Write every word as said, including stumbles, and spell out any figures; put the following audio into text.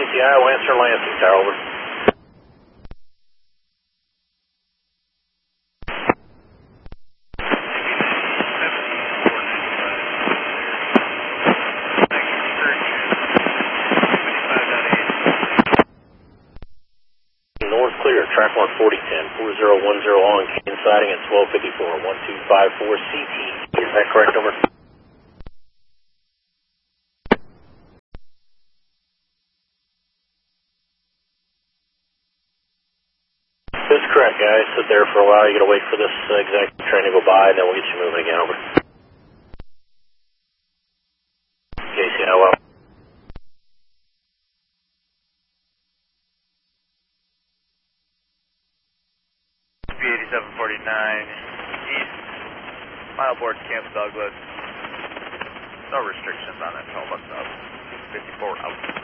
C I, Lancer Lansing Tower, over. North clear, track one forty ten, four zero one zero on Kane siding at twelve fifty-four, one two five four C T. Is that correct, over? That's correct, guys. Sit there for a while. You gotta wait for this uh, exact train to go by, and then we'll get you moving again, over. K C I, well. B eighty-seven forty-nine east, mile board Camp Douglas. No restrictions on that, twelve bucks up. fifty-four out.